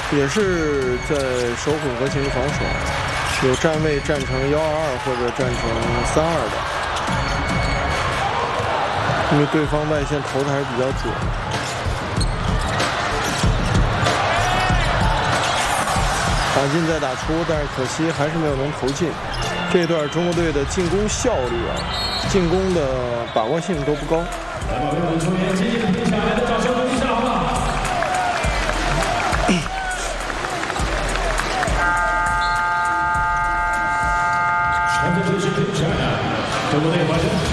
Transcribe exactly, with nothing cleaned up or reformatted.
也是在守混合型防守，有站位站成幺二二或者站成三二的，因为对方外线投的还是比较准。打进再打出，但是可惜还是没有能投进。这段中国队的进攻效率啊，进攻的把握性都不高。来，把我们球员积极的拼起来，掌声鼓励一下好不好？中国队完成。